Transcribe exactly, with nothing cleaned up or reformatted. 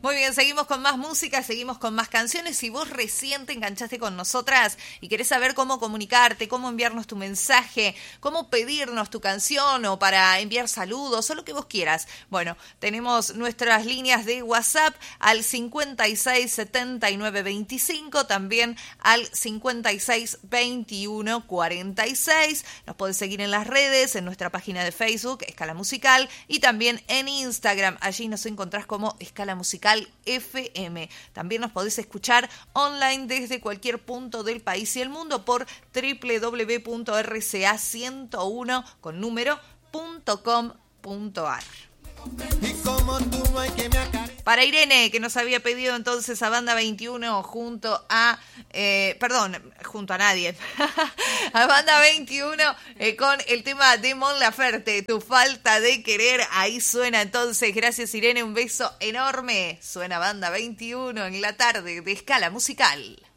Muy bien, seguimos con más música, seguimos con más canciones. Si vos recién te enganchaste con nosotras y querés saber cómo comunicarte, cómo enviarnos tu mensaje, cómo pedirnos tu canción o para enviar saludos o lo que vos quieras. Bueno, tenemos nuestras líneas de WhatsApp al cincuenta y seis setenta y nueve veinticinco, también al cincuenta y seis veintiuno cuarenta y seis. Nos podés seguir en las redes, en nuestra página de Facebook, Escala Musical, y también en Instagram. Allí nos encontrás como Escala Musical F M. También nos podés escuchar online desde cualquier punto del país y el mundo por doble u doble u doble u punto r c a ciento uno con número punto com punto a r. Para Irene, que nos había pedido entonces a Banda veintiuno junto a, eh, perdón, junto a nadie, a Banda veintiuno eh, con el tema de Mon Laferte, Tu falta de querer. Ahí suena entonces, gracias Irene, un beso enorme. Suena Banda veintiuno en la tarde de Escala Musical.